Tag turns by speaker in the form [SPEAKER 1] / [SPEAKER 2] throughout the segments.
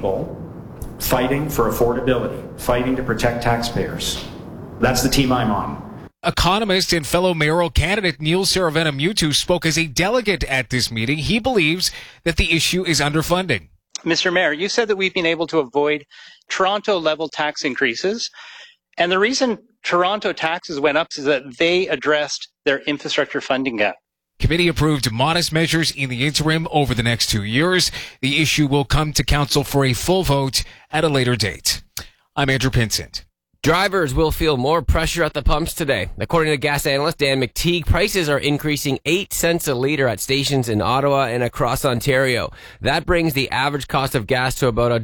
[SPEAKER 1] people fighting for affordability, fighting to protect taxpayers. That's the team I'm on.
[SPEAKER 2] Economist and fellow mayoral candidate Neil Saravenna-Mutu spoke as a delegate at this meeting. He believes that the issue is underfunding.
[SPEAKER 3] Mr. Mayor, you said that we've been able to avoid Toronto-level tax increases. And the reason Toronto taxes went up is that they addressed their infrastructure funding gap.
[SPEAKER 2] Committee approved modest measures in the interim over the next 2 years. The issue will come to council for a full vote at a later date. I'm Andrew Pinsent.
[SPEAKER 4] Drivers will feel more pressure at the pumps today. According to gas analyst Dan McTeague, prices are increasing 8 cents a litre at stations in Ottawa and across Ontario. That brings the average cost of gas to about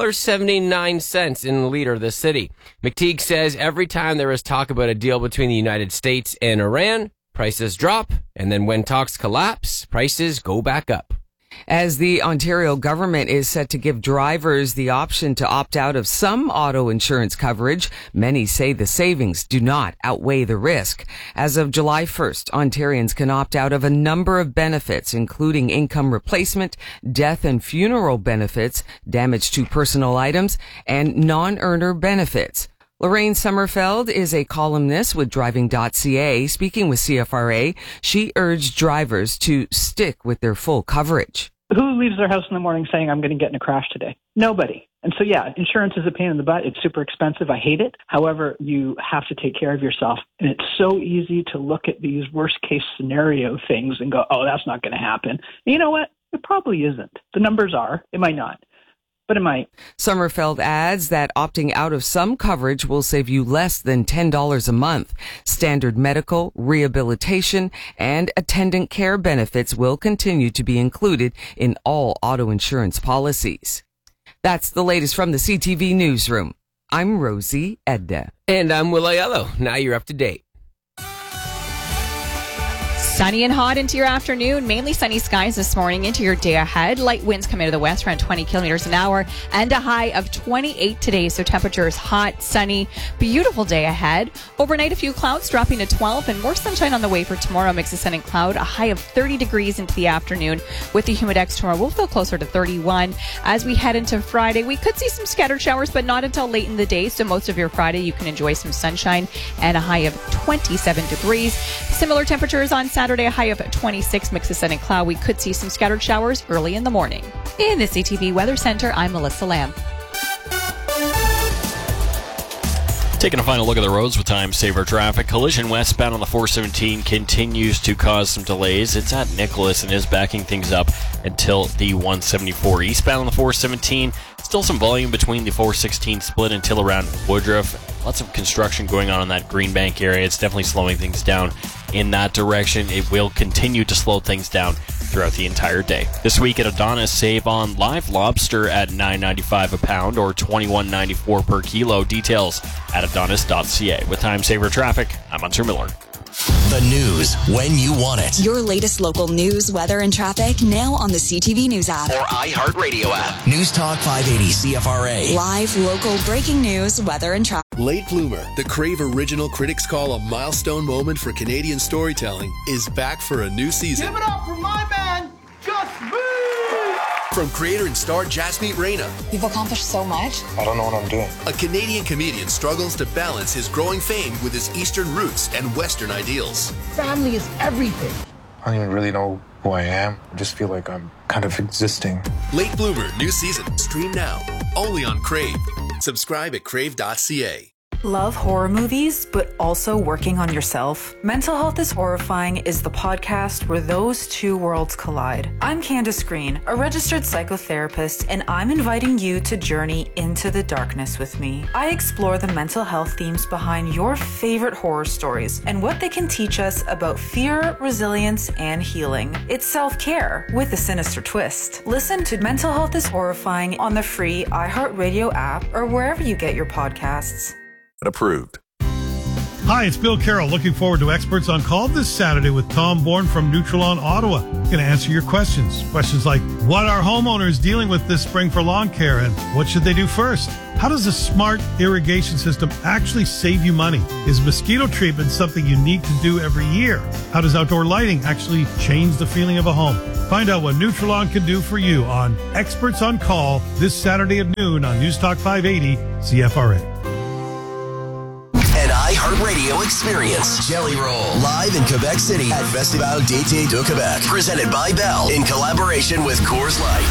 [SPEAKER 4] $1.79 in a litre this city. McTeague says every time there is talk about a deal between the United States and Iran, prices drop, and then when talks collapse, prices go back up.
[SPEAKER 5] As the Ontario government is set to give drivers the option to opt out of some auto insurance coverage, many say the savings do not outweigh the risk. As of July 1st, Ontarians can opt out of a number of benefits, including income replacement, death and funeral benefits, damage to personal items, and non-earner benefits. Lorraine Sommerfeld is a columnist with Driving.ca. Speaking with CFRA, she urged drivers to stick with their full coverage.
[SPEAKER 6] Who leaves their house in the morning saying, I'm going to get in a crash today? Nobody. And so, yeah, insurance is a pain in the butt. It's super expensive. I hate it. However, you have to take care of yourself. And it's so easy to look at these worst case scenario things and go, oh, that's not going to happen. And you know what? It probably isn't. The numbers are. It might not. But it might.
[SPEAKER 5] Sommerfeld adds that opting out of some coverage will save you less than $10 a month. Standard medical, rehabilitation, and attendant care benefits will continue to be included in all auto insurance policies. That's the latest from the CTV Newsroom. I'm Rosie Edda.
[SPEAKER 4] And I'm Will Aiello. Now you're up to date.
[SPEAKER 7] Sunny and hot into your afternoon. Mainly sunny skies this morning into your day ahead. Light winds come out of the west around 20 kilometers an hour and a high of 28 today. So temperatures hot, sunny, beautiful day ahead. Overnight, a few clouds dropping to 12 and more sunshine on the way for tomorrow. Mix of sun and cloud, a high of 30 degrees into the afternoon. With the humidex tomorrow, we'll feel closer to 31. As we head into Friday, we could see some scattered showers, but not until late in the day. So most of your Friday, you can enjoy some sunshine and a high of 27 degrees. Similar temperatures on Saturday, a high of 26, mix of sun and cloud. We could see some scattered showers early in the morning. In the CTV Weather Center, I'm Melissa Lamb.
[SPEAKER 8] Taking a final look at the roads with time saver traffic. Collision westbound on the 417 continues to cause some delays. It's at Nicholas and is backing things up until the 174. Eastbound on the 417, still some volume between the 416 split until around Woodruff. Lots of construction going on in that Greenbank area. It's definitely slowing things down in that direction. It will continue to slow things down throughout the entire day. This week at Adonis, save on live lobster at $9.95 a pound or $21.94 per kilo. Details at adonis.ca. With time saver traffic, I'm Hunter Miller.
[SPEAKER 9] The news when you want it.
[SPEAKER 10] Your latest local news, weather, and traffic now on the CTV News app
[SPEAKER 9] or iHeartRadio app. News Talk 580 CFRA.
[SPEAKER 10] Live, local, breaking news, weather, and traffic.
[SPEAKER 11] Late Bloomer, the Crave original critics call a milestone moment for Canadian storytelling, is back for a new season.
[SPEAKER 12] Give it up for my man, Just Me!
[SPEAKER 11] From creator and star Jasmeet Reina.
[SPEAKER 13] You've accomplished so much.
[SPEAKER 14] I don't know what I'm doing.
[SPEAKER 11] A Canadian comedian struggles to balance his growing fame with his Eastern roots and Western ideals.
[SPEAKER 12] Family is everything.
[SPEAKER 14] I don't even really know who I am. I just feel like I'm kind of existing.
[SPEAKER 11] Late Bloomer, new season. Stream now. Only on Crave. Subscribe at crave.ca.
[SPEAKER 15] Love horror movies, but also working on yourself? Mental Health is Horrifying is the podcast where those two worlds collide. I'm Candace Green, a registered psychotherapist, and I'm inviting you to journey into the darkness with me. I explore the mental health themes behind your favorite horror stories and what they can teach us about fear, resilience, and healing. It's self-care with a sinister twist. Listen to Mental Health is Horrifying on the free iHeartRadio app or wherever you get your podcasts.
[SPEAKER 11] Approved.
[SPEAKER 13] Hi, it's Bill Carroll. Looking forward to Experts on Call this Saturday with Tom Bourne from Nutrilon Ottawa. Going to answer your questions. Questions like, what are homeowners dealing with this spring for lawn care, and what should they do first? How does a smart irrigation system actually save you money? Is mosquito treatment something you need to do every year? How does outdoor lighting actually change the feeling of a home? Find out what Nutrilon can do for you on Experts on Call this Saturday at noon on News Talk 580 CFRA.
[SPEAKER 9] An iHeartRadio experience. Jelly Roll. Live in Quebec City at Festival d'été de Québec. Presented by Bell in collaboration with Coors Light.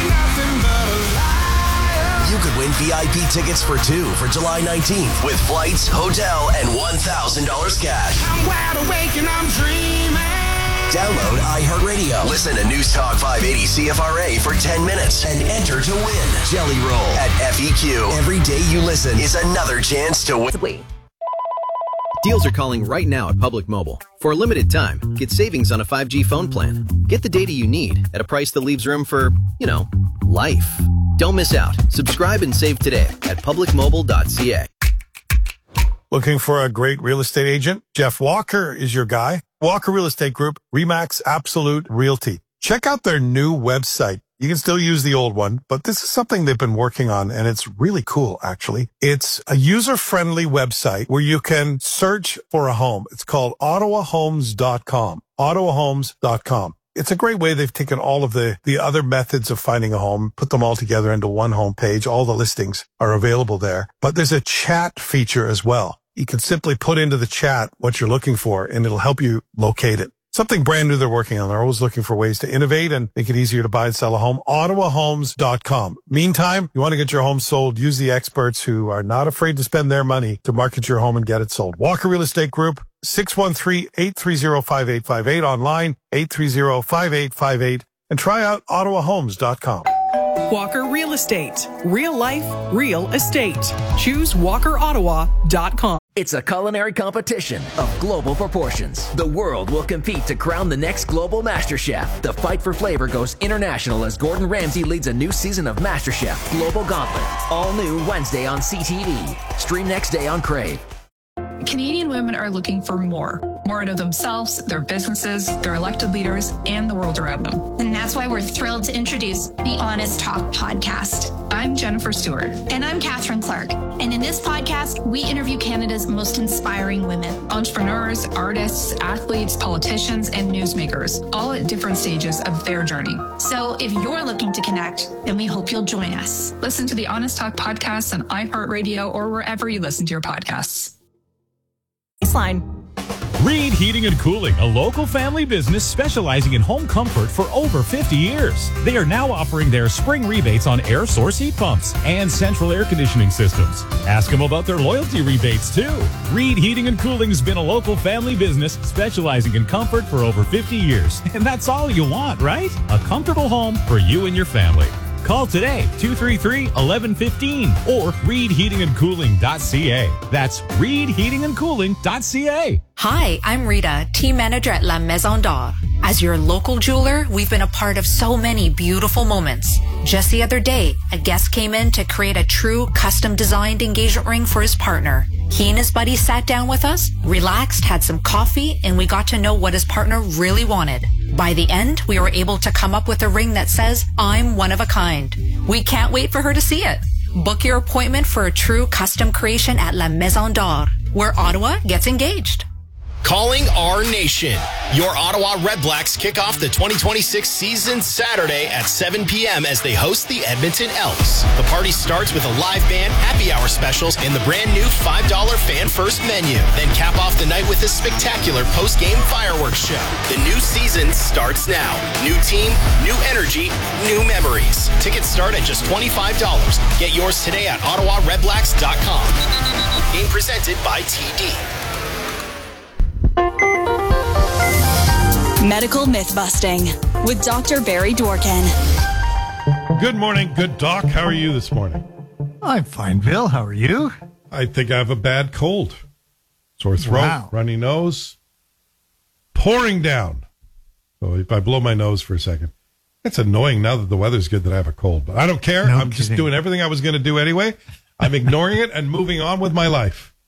[SPEAKER 9] You could win VIP tickets for two for July 19th with flights, hotel, and $1,000 cash. I'm wide awake and I'm dreaming. Download iHeartRadio. Listen to News Talk 580 CFRA for 10 minutes and enter to win. Jelly Roll at FEQ. Every day you listen is another chance to win.
[SPEAKER 16] Deals are calling right now at Public Mobile. For a limited time, get savings on a 5G phone plan. Get the data you need at a price that leaves room for, life. Don't miss out. Subscribe and save today at publicmobile.ca.
[SPEAKER 13] Looking for a great real estate agent? Jeff Walker is your guy. Walker Real Estate Group, RE/MAX Absolute Realty. Check out their new website. You can still use the old one, but this is something they've been working on, and it's really cool, actually. It's a user-friendly website where you can search for a home. It's called OttawaHomes.com. OttawaHomes.com. It's a great way. They've taken all of the other methods of finding a home, put them all together into one home page. All the listings are available there. But there's a chat feature as well. You can simply put into the chat what you're looking for, and it'll help you locate it. Something brand new they're working on. They're always looking for ways to innovate and make it easier to buy and sell a home. OttawaHomes.com. Meantime, you want to get your home sold, use the experts who are not afraid to spend their money to market your home and get it sold. Walker Real Estate Group, 613-830-5858, online, 830-5858, and try out OttawaHomes.com.
[SPEAKER 17] Walker Real Estate. Real life, real estate. Choose WalkerOttawa.com.
[SPEAKER 18] It's a culinary competition of global proportions. The world will compete to crown the next global MasterChef. The fight for flavor goes international as Gordon Ramsay leads a new season of MasterChef Global Gauntlet. All new Wednesday on CTV. Stream next day on Crave.
[SPEAKER 19] Canadian women are looking for more out of themselves, their businesses, their elected leaders, and the world around them.
[SPEAKER 20] And that's why we're thrilled to introduce the Honest Talk podcast.
[SPEAKER 19] I'm Jennifer Stewart.
[SPEAKER 20] And I'm Catherine Clark. And in this podcast, we interview Canada's most inspiring women.
[SPEAKER 19] Entrepreneurs, artists, athletes, politicians, and newsmakers, all at different stages of their journey.
[SPEAKER 20] So if you're looking to connect, then we hope you'll join us.
[SPEAKER 19] Listen to the Honest Talk podcast on iHeartRadio or wherever you listen to your podcasts.
[SPEAKER 21] Baseline.
[SPEAKER 22] Reed Heating and Cooling, a local family business specializing in home comfort for over 50 years. They are now offering their spring rebates on air source heat pumps and central air conditioning systems. Ask them about their loyalty rebates, too. Reed Heating and Cooling's been a local family business specializing in comfort for over 50 years. And that's all you want, right? A comfortable home for you and your family. Call today, 233-1115 or reedheatingandcooling.ca. That's reedheatingandcooling.ca.
[SPEAKER 23] Hi, I'm Rita, team manager at La Maison d'Or. As your local jeweler, we've been a part of so many beautiful moments. Just the other day, a guest came in to create a true custom-designed engagement ring for his partner. He and his buddy sat down with us, relaxed, had some coffee, and we got to know what his partner really wanted. By the end, we were able to come up with a ring that says, "I'm one of a kind." We can't wait for her to see it. Book your appointment for a true custom creation at La Maison d'Or, where Ottawa gets engaged.
[SPEAKER 24] Calling our nation. Your Ottawa Redblacks kick off the 2026 season Saturday at 7 p.m. as they host the Edmonton Elks. The party starts with a live band, happy hour specials, and the brand new $5 fan first menu. Then cap off the night with a spectacular post-game fireworks show. The new season starts now. New team, new energy, new memories. Tickets start at just $25. Get yours today at OttawaRedblacks.com. Game presented by TD.
[SPEAKER 10] Medical Myth-Busting with Dr. Barry Dworkin.
[SPEAKER 13] Good morning, good doc. How are you this morning?
[SPEAKER 25] I'm fine, Bill. How are you?
[SPEAKER 13] I think I have a bad cold. Sore throat, runny nose, pouring down. So if I blow my nose for a second, it's annoying now that the weather's good that I have a cold. But I don't care. I'm just doing everything I was going to do anyway. I'm ignoring it and moving on with my life.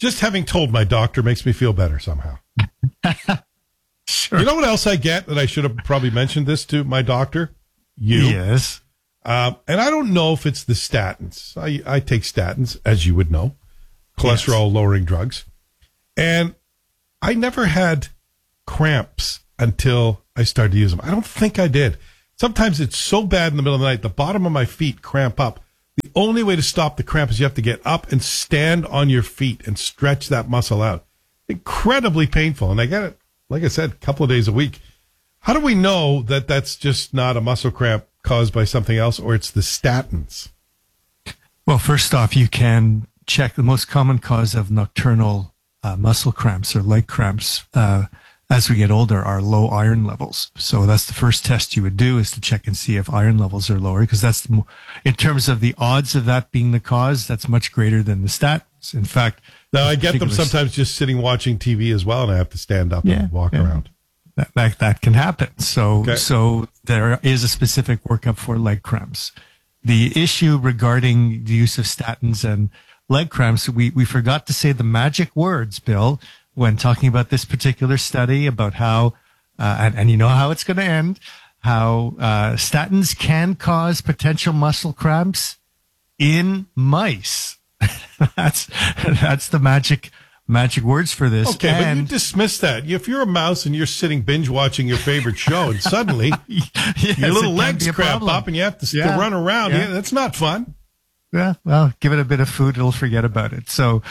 [SPEAKER 13] just having told my doctor makes me feel better somehow.
[SPEAKER 25] Sure.
[SPEAKER 13] You know what else I get that I should have probably mentioned this to my doctor? You.
[SPEAKER 25] Yes.
[SPEAKER 13] And I don't know if it's the statins. I take statins, as you would know, cholesterol-lowering drugs. And I never had cramps until I started to use them. I don't think I did. Sometimes it's so bad in the middle of the night, the bottom of my feet cramp up. The only way to stop the cramp is you have to get up and stand on your feet and stretch that muscle out. Incredibly painful. And I get it, like I said, a couple of days a week. How do we know that that's just not a muscle cramp caused by something else, or it's the statins?
[SPEAKER 25] Well, first off, you can check. The most common cause of nocturnal muscle cramps or leg cramps as we get older are low iron levels. So that's the first test you would do, is to check and see if iron levels are lower, because that's in terms of the odds of that being the cause, that's much greater than the statins. In fact,
[SPEAKER 13] now I get them sometimes just sitting watching TV as well, and I have to stand up and walk around.
[SPEAKER 25] That can happen. So there is a specific workup for leg cramps. The issue regarding the use of statins and leg cramps, we forgot to say the magic words, Bill, when talking about this particular study about how, and you know how it's going to end, how statins can cause potential muscle cramps in mice. That's the magic words for this.
[SPEAKER 13] Okay, but you dismiss that. If you're a mouse and you're sitting binge watching your favorite show, and suddenly your little legs cramp up and you have to run around, that's not fun.
[SPEAKER 25] Yeah, well, give it a bit of food, it'll forget about it. So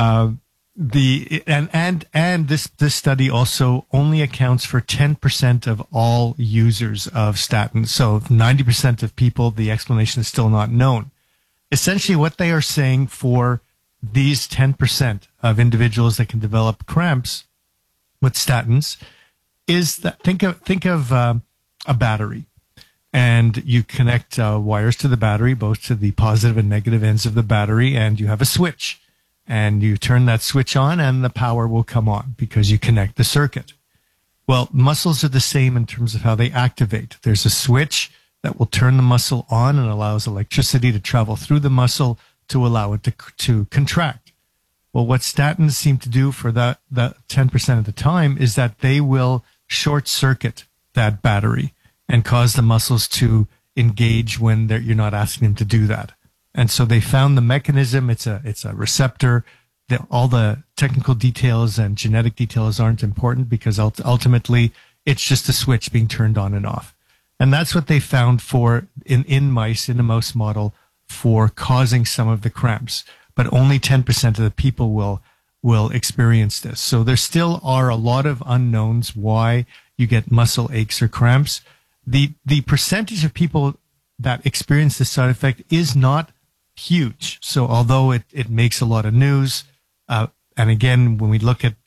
[SPEAKER 25] this study also only accounts for 10% of all users of statins. So 90% of people, the explanation is still not known. Essentially, what they are saying for these 10% of individuals that can develop cramps with statins is that think of a battery, and you connect wires to the battery, both to the positive and negative ends of the battery, and you have a switch, and you turn that switch on and the power will come on because you connect the circuit. Well, muscles are the same in terms of how they activate. There's a switch that will turn the muscle on and allows electricity to travel through the muscle to allow it to contract. Well, what statins seem to do for that 10% of the time is that they will short circuit that battery and cause the muscles to engage when you're not asking them to do that. And so they found the mechanism. It's a receptor. All the technical details and genetic details aren't important, because ultimately it's just a switch being turned on and off. And that's what they found for in mice, in a mouse model, for causing some of the cramps, but only 10% of the people will experience this. So there still are a lot of unknowns why you get muscle aches or cramps. The percentage of people that experience this side effect is not huge. So although it makes a lot of news, and again, when we look at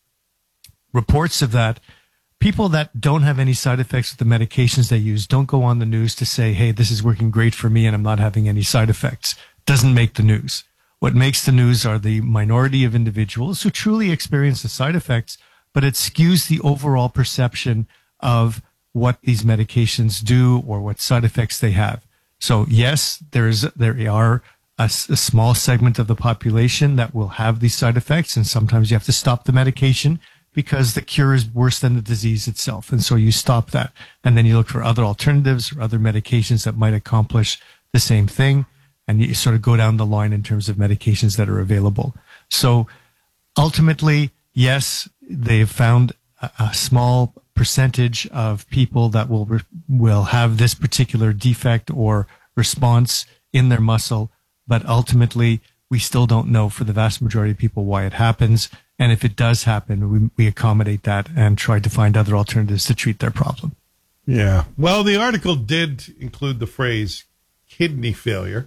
[SPEAKER 25] reports of that, people that don't have any side effects with the medications they use don't go on the news to say, hey, this is working great for me and I'm not having any side effects. Doesn't make the news. What makes the news are the minority of individuals who truly experience the side effects, but it skews the overall perception of what these medications do or what side effects they have. So yes, there are a small segment of the population that will have these side effects, and sometimes you have to stop the medication because the cure is worse than the disease itself. And so you stop that. And then you look for other alternatives or other medications that might accomplish the same thing. And you sort of go down the line in terms of medications that are available. So ultimately, yes, they've found a small percentage of people that will have this particular defect or response in their muscle. But ultimately, we still don't know for the vast majority of people why it happens. And if it does happen, we accommodate that and try to find other alternatives to treat their problem.
[SPEAKER 13] Yeah. Well, the article did include the phrase kidney failure.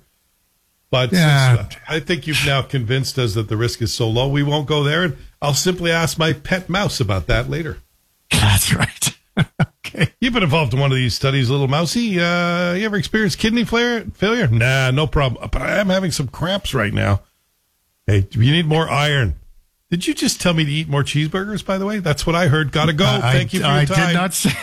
[SPEAKER 13] But since, I think you've now convinced us that the risk is so low, we won't go there. And I'll simply ask my pet mouse about that later.
[SPEAKER 25] That's right.
[SPEAKER 13] Okay. You've been involved in one of these studies, little mousey. You ever experienced kidney failure? Nah, no problem. But I am having some cramps right now. Hey, you need more iron. Did you just tell me to eat more cheeseburgers, by the way? That's what I heard. Gotta go. Thank you for your time.
[SPEAKER 25] I did not say.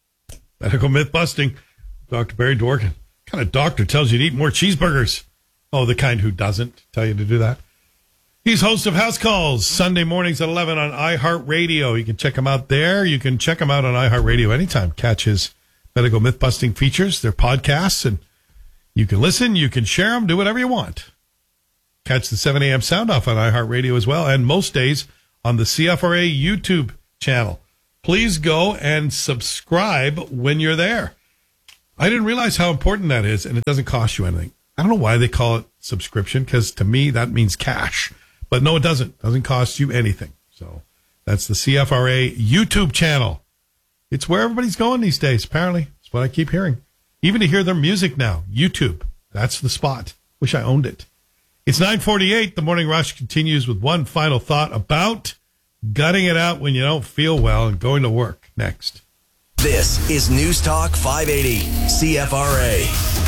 [SPEAKER 13] Medical myth busting. Dr. Barry Dworkin. What kind of doctor tells you to eat more cheeseburgers? Oh, the kind who doesn't tell you to do that. He's host of House Calls, Sunday mornings at 11 on iHeartRadio. You can check him out there. You can check him out on iHeartRadio anytime. Catch his medical myth-busting features, their podcasts, and you can listen, you can share them, do whatever you want. Catch the 7 a.m. sound off on iHeartRadio as well, and most days on the CFRA YouTube channel. Please go and subscribe when you're there. I didn't realize how important that is, and it doesn't cost you anything. I don't know why they call it subscription, because to me that means cash. But no, it doesn't. It doesn't cost you anything. So that's the CFRA YouTube channel. It's where everybody's going these days, apparently. That's what I keep hearing. Even to hear their music now, YouTube. That's the spot. Wish I owned it. It's 9:48. The Morning Rush continues with one final thought about gutting it out when you don't feel well and going to work next.
[SPEAKER 9] This is News Talk 580, CFRA.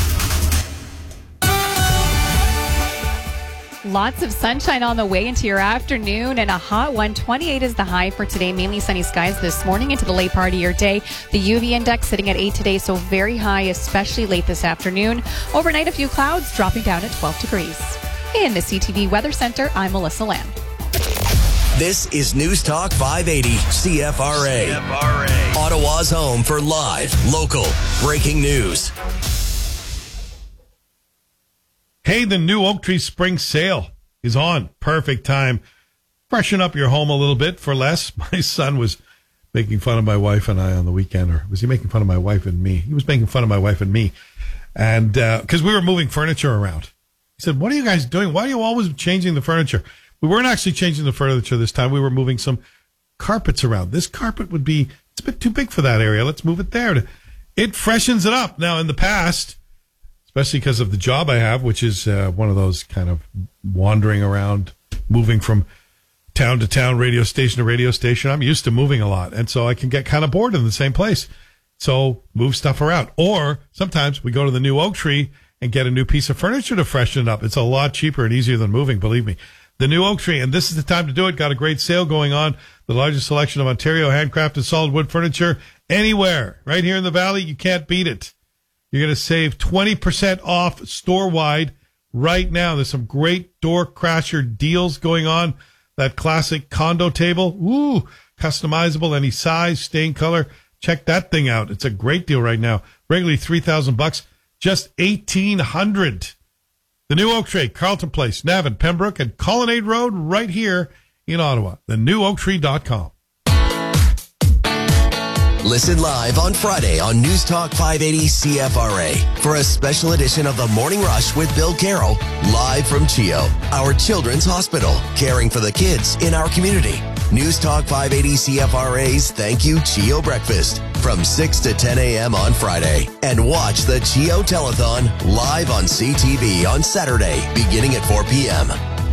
[SPEAKER 7] Lots of sunshine on the way into your afternoon and a hot one. 28 is the high for today. Mainly sunny skies this morning into the late part of your day. The UV index sitting at 8 today, so very high, especially late this afternoon. Overnight, a few clouds dropping down at 12 degrees. In the CTV Weather Center, I'm Melissa Lamb.
[SPEAKER 9] This is News Talk 580 CFRA. Ottawa's home for live, local, breaking news.
[SPEAKER 13] Hey, the new Oak Tree Spring Sale is on. Perfect time. Freshen up your home a little bit for less. My son was making fun of my wife and I on the weekend. Or was he making fun of my wife and me? He was making fun of my wife and me. And because we were moving furniture around. He said, what are you guys doing? Why are you always changing the furniture? We weren't actually changing the furniture this time. We were moving some carpets around. This carpet would be, it's a bit too big for that area. Let's move it there. It freshens it up. Now, in the past, especially because of the job I have, which is one of those kind of wandering around, moving from town to town, radio station to radio station, I'm used to moving a lot. And so I can get kind of bored in the same place. So move stuff around. Or sometimes we go to the new Oak Tree and get a new piece of furniture to freshen it up. It's a lot cheaper and easier than moving, believe me. The new Oak Tree, and this is the time to do it. Got a great sale going on. The largest selection of Ontario handcrafted solid wood furniture anywhere. Right here in the Valley, you can't beat it. You're going to save 20% off store-wide right now. There's some great door crasher deals going on. That classic condo table, ooh, customizable, any size, stain color. Check that thing out. It's a great deal right now. Regularly $3,000, just $1,800. The new Oak Tree, Carleton Place, Navan, Pembroke, and Colonnade Road right here in Ottawa. TheNewOakTree.com.
[SPEAKER 9] Listen live on Friday on News Talk 580 CFRA for a special edition of The Morning Rush with Bill Carroll, live from CHEO, our children's hospital, caring for the kids in our community. News Talk 580 CFRA's Thank You CHEO Breakfast from 6 to 10 a.m. on Friday. And watch the CHEO Telethon live on CTV on Saturday, beginning at 4 p.m.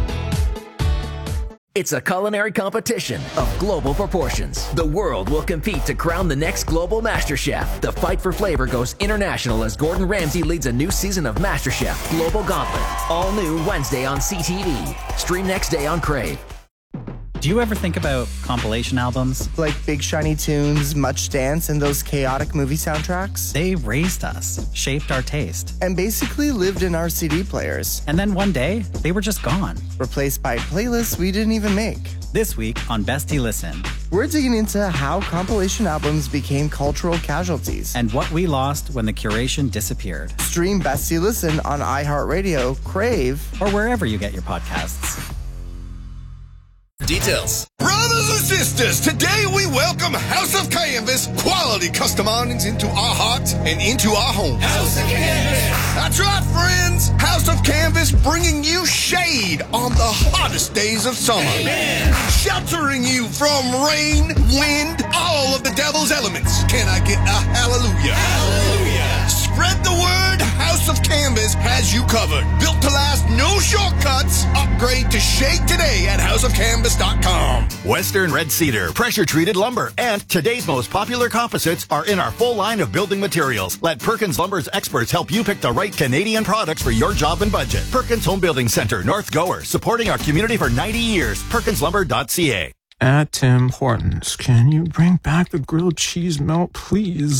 [SPEAKER 18] It's a culinary competition of global proportions. The world will compete to crown the next global MasterChef. The fight for flavor goes international as Gordon Ramsay leads a new season of MasterChef Global Gauntlet. All new Wednesday on CTV. Stream next day on Crave.
[SPEAKER 1] Do you ever think about compilation albums?
[SPEAKER 2] Like Big Shiny Tunes, Much Dance, and those chaotic movie soundtracks?
[SPEAKER 1] They raised us, shaped our taste.
[SPEAKER 2] And basically lived in our CD players.
[SPEAKER 1] And then one day, they were just gone.
[SPEAKER 2] Replaced by playlists we didn't even make.
[SPEAKER 1] This week on Bestie Listen,
[SPEAKER 2] we're digging into how compilation albums became cultural casualties.
[SPEAKER 1] And what we lost when the curation disappeared.
[SPEAKER 2] Stream Bestie Listen on iHeartRadio, Crave,
[SPEAKER 1] or wherever you get your podcasts.
[SPEAKER 3] Details. Brothers and sisters, today we welcome House of Canvas quality custom awnings into our hearts and into our homes. House of Canvas. That's right, friends. House of Canvas bringing you shade on the hottest days of summer. Amen. Sheltering you from rain, wind, all of the devil's elements. Can I get a hallelujah? Hallelujah. Spread the word. House of Canvas has you covered. Built to last, no shortcuts. Upgrade to shade today at houseofcanvas.com.
[SPEAKER 5] Western Red Cedar, pressure-treated lumber, and today's most popular composites are in our full line of building materials. Let Perkins Lumber's experts help you pick the right Canadian products for your job and budget. Perkins Home Building Center, North Gower, supporting our community for 90 years. PerkinsLumber.ca.
[SPEAKER 6] At Tim Hortons, can you bring back the grilled cheese melt, please?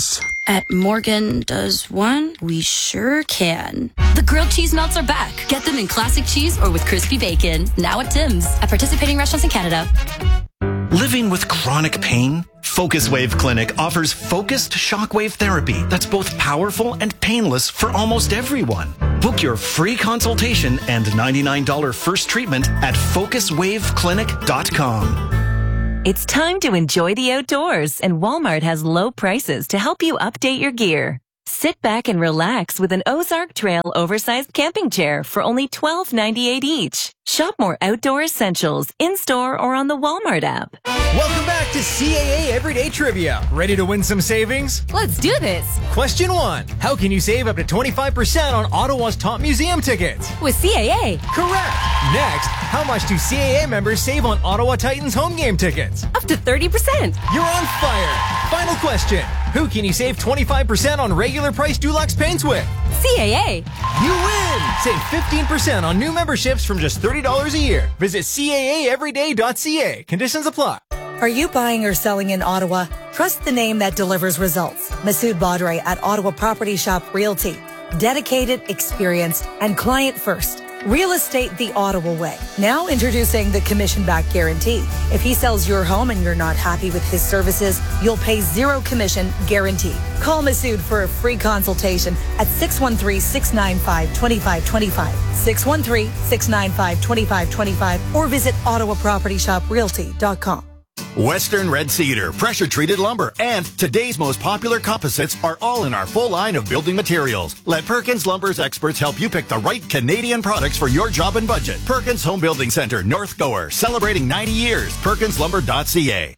[SPEAKER 4] At Morgan Does One, we sure can.
[SPEAKER 6] The grilled cheese melts are back. Get them in classic cheese or with crispy bacon. Now at Tim's. At participating restaurants in Canada.
[SPEAKER 8] Living with chronic pain? Focus Wave Clinic offers focused shockwave therapy that's both powerful and painless for almost everyone. Book your free consultation and $99 first treatment at focuswaveclinic.com.
[SPEAKER 12] It's time to enjoy the outdoors, and Walmart has low prices to help you update your gear. Sit back and relax with an Ozark Trail oversized camping chair for only $12.98 each. Shop more outdoor essentials in-store or on the Walmart app.
[SPEAKER 14] Welcome back to CAA Everyday Trivia. Ready to win some savings?
[SPEAKER 21] Let's do this.
[SPEAKER 14] Question 1. How can you save up to 25% on Ottawa's top museum tickets?
[SPEAKER 21] With CAA.
[SPEAKER 14] Correct. Next, how much do CAA members save on Ottawa Titans home game tickets?
[SPEAKER 21] Up to 30%.
[SPEAKER 14] You're on fire. Final question. Who can you save 25% on regular price Dulux paints with?
[SPEAKER 21] CAA.
[SPEAKER 14] You win! Save 15% on new memberships from just $30 a year. Visit CAAeveryday.ca. Conditions apply.
[SPEAKER 26] Are you buying or selling in Ottawa? Trust the name that delivers results. Masood Badre at Ottawa Property Shop Realty. Dedicated, experienced, and client first. Real estate the Ottawa way. Now introducing the commission-back guarantee. If he sells your home and you're not happy with his services, you'll pay zero commission guaranteed. Call Masood for a free consultation at 613-695-2525, 613-695-2525, or visit OttawaPropertyShopRealty.com.
[SPEAKER 5] Western Red Cedar, pressure-treated lumber, and today's most popular composites are all in our full line of building materials. Let Perkins Lumber's experts help you pick the right Canadian products for your job and budget. Perkins Home Building Center, North Gower, celebrating 90 years. PerkinsLumber.ca.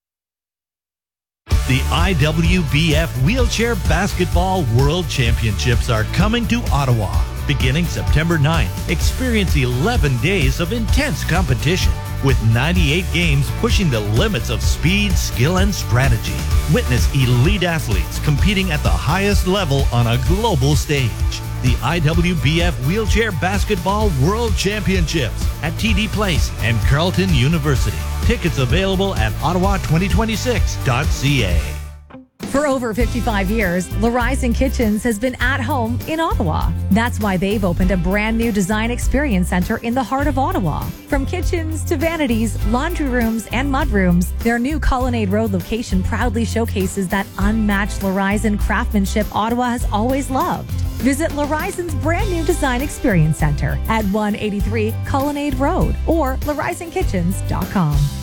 [SPEAKER 27] The IWBF Wheelchair Basketball World Championships are coming to Ottawa. Beginning September 9th, experience 11 days of intense competition with 98 games pushing the limits of speed, skill, and strategy. Witness elite athletes competing at the highest level on a global stage. The IWBF Wheelchair Basketball World Championships at TD Place and Carleton University. Tickets available at ottawa2026.ca.
[SPEAKER 21] For over 55 years, Larizon Kitchens has been at home in Ottawa. That's why they've opened a brand new design experience center in the heart of Ottawa. From kitchens to vanities, laundry rooms, and mudrooms, their new Colonnade Road location proudly showcases that unmatched Larizon craftsmanship Ottawa has always loved. Visit Larizon's brand new design experience center at 183 Colonnade Road or LarizonKitchens.com.